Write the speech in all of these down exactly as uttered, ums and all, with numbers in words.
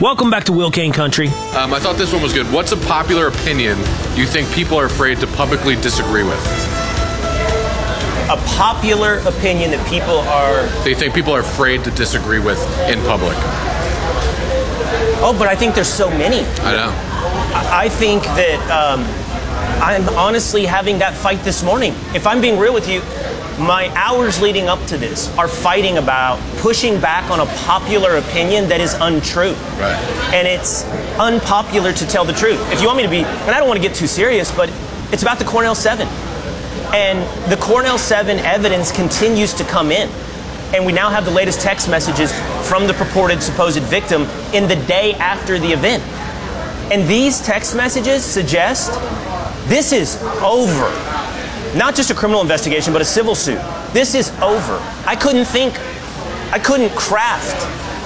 Welcome back to Will Kane Country. Um, I thought this one was good. What's a popular opinion you think people are afraid to publicly disagree with? A popular opinion that people are... They think people are afraid to disagree with in public. Oh, but I think there's so many. I know. I think that um, I'm honestly having that fight this morning. If I'm being real with you, my hours leading up to this are fighting about pushing back on a popular opinion that is untrue. Right. And it's unpopular to tell the truth. If you want me to be, and I don't want to get too serious, but it's about the Cornell seven. And the Cornell seven evidence continues to come in. And we now have the latest text messages from the purported supposed victim in the day after the event. And these text messages suggest this is over. Not just a criminal investigation, but a civil suit. This is over. I couldn't think, I couldn't craft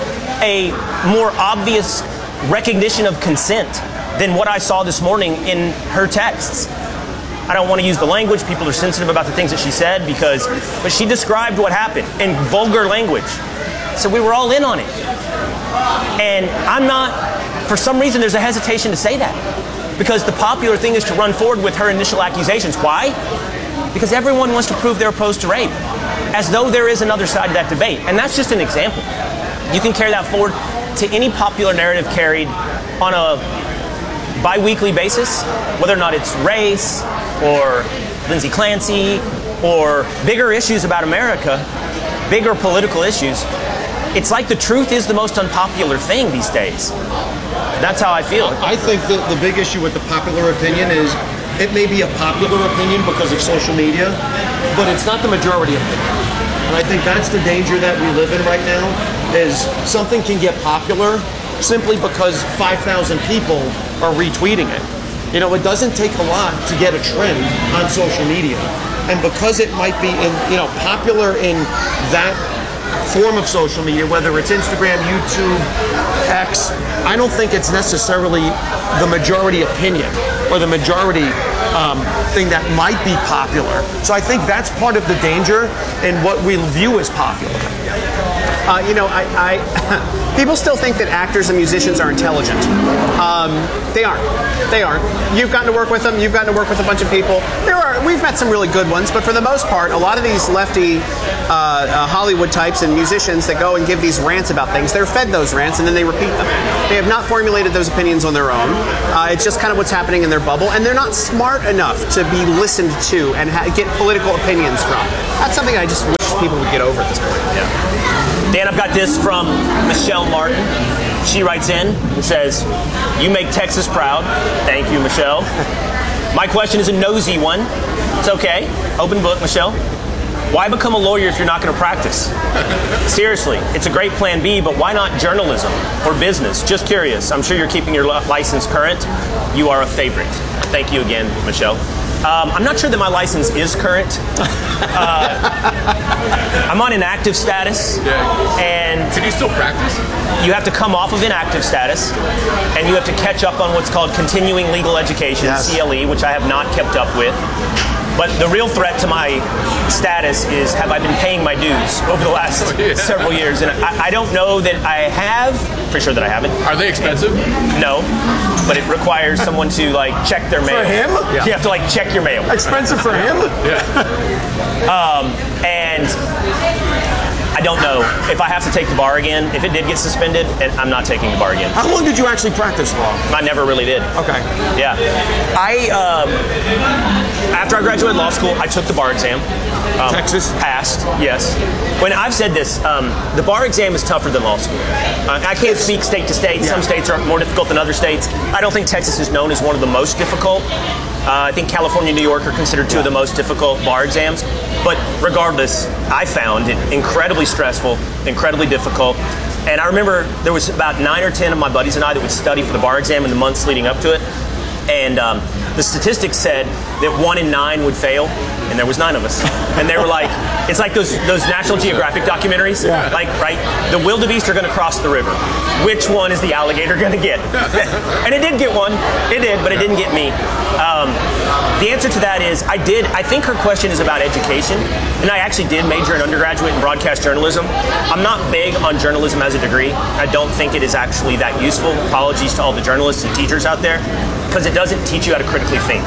a more obvious recognition of consent than what I saw this morning in her texts. I don't want to use the language. People are sensitive about the things that she said because, but she described what happened in vulgar language. So we were all in on it. And I'm not, for some reason, there's a hesitation to say that. Because the popular thing is to run forward with her initial accusations. Why? Because everyone wants to prove they're opposed to rape, as though there is another side to that debate. And that's just an example. You can carry that forward to any popular narrative carried on a bi-weekly basis, whether or not it's race, or Lindsay Clancy, or bigger issues about America, bigger political issues. It's like the truth is the most unpopular thing these days. That's how I feel. I think that the big issue with the popular opinion is it may be a popular opinion because of social media, but it's not the majority opinion. And I think that's the danger that we live in right now, is something can get popular simply because five thousand people are retweeting it. You know, it doesn't take a lot to get a trend on social media. And because it might be in, you know, popular in that form of social media, whether it's Instagram, YouTube, X, I don't think it's necessarily the majority opinion or the majority um, thing that might be popular. So I think that's part of the danger in what we view as popular. Uh, you know, I, I people still think that actors and musicians are intelligent. Um, they aren't. They aren't. You've gotten to work with them. You've gotten to work with a bunch of people. There are. We've met some really good ones, but for the most part, a lot of these lefty uh, uh, Hollywood types and musicians that go and give these rants about things, they're fed those rants and then they repeat them. They have not formulated those opinions on their own. Uh, it's just kind of what's happening in their bubble, and they're not smart enough to be listened to and ha- get political opinions from. That's something I just wish people would get over at this point. Yeah. Dan, I've got this from Michelle Martin. She writes in and says, "You make Texas proud." Thank you, Michelle. My question is a nosy one. It's okay. Open book, Michelle. Why become a lawyer if you're not going to practice? Seriously, it's a great plan B, but why not journalism or business? Just curious. I'm sure you're keeping your license current. You are a favorite. Thank you again, Michelle. Um, I'm not sure that my license is current. Uh, I'm on inactive status, Yeah. and Can you still practice? you have to come off of inactive status, and you have to catch up on what's called continuing legal education, Yes. C L E, which I have not kept up with. But the real threat to my status is, have I been paying my dues over the last Oh, yeah. several years? And I, I don't know that I have. Pretty sure that I haven't. Are they expensive? No, but it requires someone to like check their mail. him? Yeah. You have to like check your mail. Expensive for him? Yeah. Um, and I don't know if I have to take the bar again. If it did get suspended, and I'm not taking the bar again. How long did you actually practice law? I never really did. Okay. Yeah. I, um, after I graduated law school, I took the bar exam. Um, Texas? Passed, yes. When I've said this, um, the bar exam is tougher than law school. Uh, I can't speak state to state. Yeah. Some states are more difficult than other states. I don't think Texas is known as one of the most difficult. Uh, I think California and New York are considered two of the most difficult bar exams. But regardless, I found it incredibly stressful, incredibly difficult. And I remember there was about nine or ten of my buddies and I that would study for the bar exam in the months leading up to it. And um, the statistics said that one in nine would fail, and there was nine of us. And they were like, It's like those those National Geographic documentaries. Yeah. Like, right, the wildebeest are going to cross the river. Which one is the alligator going to get? And it did get one. It did, but it didn't get me. Um, the answer to that is I did. I think her question is about education, and I actually did major in undergraduate in broadcast journalism. I'm not big on journalism as a degree. I don't think it is actually that useful. Apologies to all the journalists and teachers out there, because it doesn't teach you how to critically think.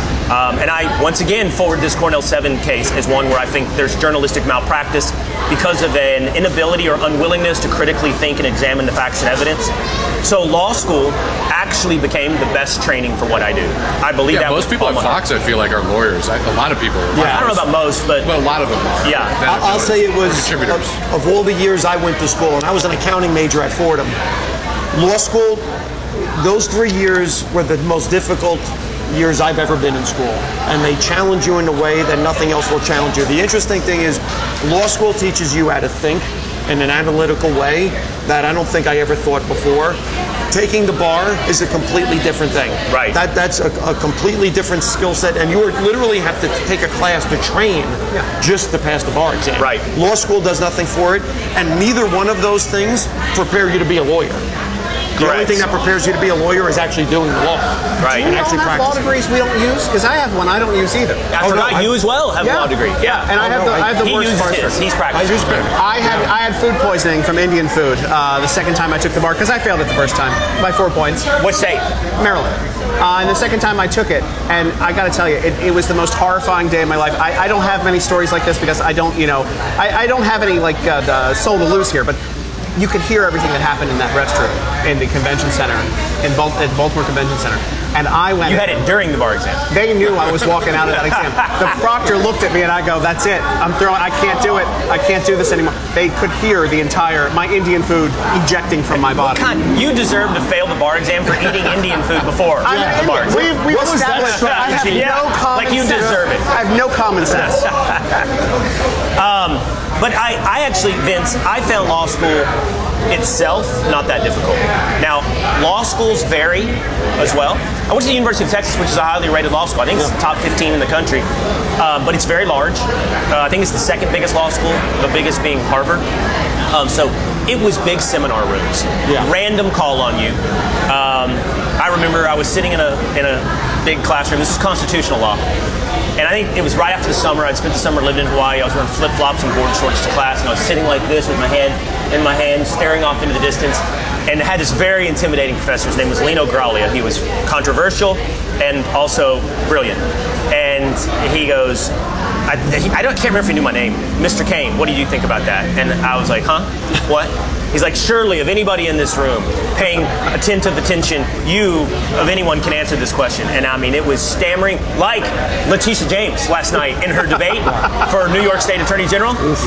Um, and I, once again, forward this Cornell seven case as one where I think there's journalistic malpractice because of an inability or unwillingness to critically think and examine the facts and evidence. So law school actually became the best training for what I do. I believe Yeah, that most with people all at my Fox, I feel like, are lawyers. I, a lot of people are lawyers. I don't know about most, but But a lot of them are. Yeah. That I I'll feel say like. it was, Contributors. of, of all the years I went to school, and I was an accounting major at Fordham, law school, those three years were the most difficult years I've ever been in school. And they challenge you in a way that nothing else will challenge you. The interesting thing is, law school teaches you how to think in an analytical way that I don't think I ever thought before. Taking the bar is a completely different thing. Right. That that's a, a completely different skill set, and you literally have to take a class to train just to pass the bar exam. Right. Law school does nothing for it, and neither one of those things prepare you to be a lawyer. The only Correct. thing that prepares you to be a lawyer is actually doing the law. Right. And We actually don't have law practicing. degrees we don't use, because I have one I don't use either. I Oh, no, forgot I- you as well have a law degree. Yeah. And I have the I have the He worst uses part. his. He's I practicing. use it. I had I had food poisoning from Indian food uh, the second time I took the bar, because I failed it the first time by four points. What state? Maryland. Uh, and the second time I took it, and I got to tell you, it, it was the most horrifying day of my life. I, I don't have many stories like this because I don't, you know, I, I don't have any like uh, the soul to lose here, but you could hear everything that happened in that restroom in the convention center, in Bal- at Baltimore Convention Center. And I went. You had it during the bar exam. They knew I was walking out of that exam. The proctor looked at me and I go, "That's it. I'm throwing. I can't do it. I can't do this anymore." They could hear the entire my Indian food ejecting from my body. God, you deserve to fail the bar exam for eating Indian food before I'm the an bar Indian. exam. We've, we've What was that established I have strategy? no Yeah, common like you sense. deserve it. I have no common sense. Um, but I, I actually, Vince, I found law school itself not that difficult. Now, law schools vary as well. I went to the University of Texas, which is a highly rated law school. I think it's top fifteen in the country, um, but it's very large. Uh, I think it's the second biggest law school, the biggest being Harvard. Um, so it was big seminar rooms, Yeah. random call on you. Um, I remember I was sitting in a in a big classroom. This is constitutional law. And I think it was right after the summer. I'd spent the summer living in Hawaii. I was wearing flip-flops and board shorts to class, and I was sitting like this with my hand in my hand, staring off into the distance. And I had this very intimidating professor. His name was Lino Graglia. He was controversial and also brilliant. And he goes, I, he, I don't can't remember if he knew my name. Mister Kane, what do you think about that? And I was like, huh? What? He's like, surely of anybody in this room paying a tenth of attention, you of anyone can answer this question. And I mean, it was stammering like Letitia James last night in her debate for New York State Attorney General.